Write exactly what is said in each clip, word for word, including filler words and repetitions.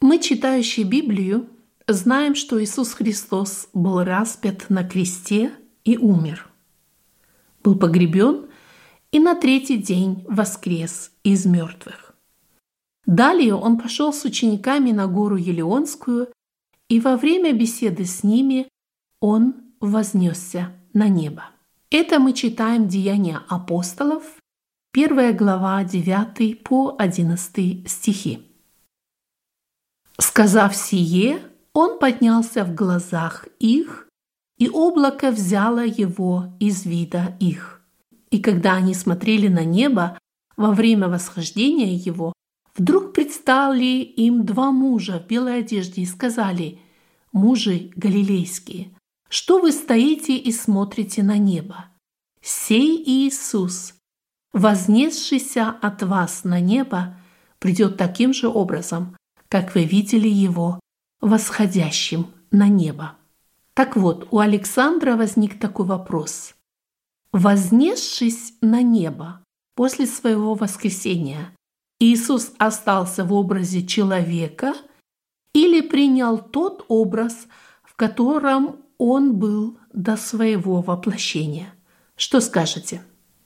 Мы, читающие Библию, знаем, что Иисус Христос был распят на кресте и умер, был погребен и на третий день воскрес из мертвых. Далее Он пошел с учениками на гору Елеонскую, и во время беседы с ними Он вознесся на небо. Это мы читаем Деяния апостолов, первая глава, девятый по одиннадцатый стихи. «Сказав сие, Он поднялся в глазах их, и облако взяло Его из вида их. И когда они смотрели на небо во время восхождения Его, вдруг предстали им два мужа в белой одежде и сказали: „Мужи галилейские, что вы стоите и смотрите на небо? Сей Иисус, вознесшийся от вас на небо, придет таким же образом, как вы видели Его восходящим на небо“». Так вот, у Александра возник такой вопрос. Вознесшись на небо после своего воскресения, Иисус остался в образе человека или принял тот образ, в котором Он был до своего воплощения? Что скажете?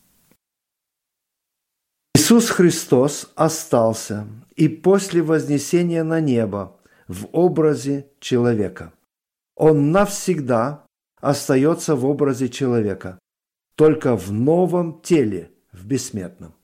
Иисус Христос остался и после вознесения на небо в образе человека. Он навсегда остается в образе человека, только в новом теле, в бессмертном.